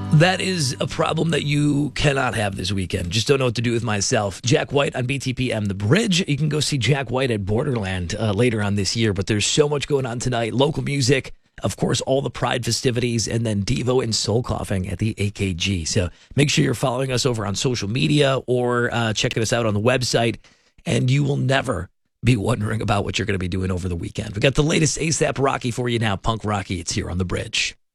That is a problem that you cannot have this weekend. Just don't know what to do with myself. Jack White on BTPM The Bridge. You can go see Jack White at Borderland later on this year, but there's so much going on tonight. Local music, of course, all the Pride festivities, and then Devo and Soul Coughing at the AKG. So make sure you're following us over on social media or checking us out on the website, and you will never be wondering about what you're going to be doing over the weekend. We got the latest ASAP Rocky for you now. Punk Rocky, it's here on The Bridge.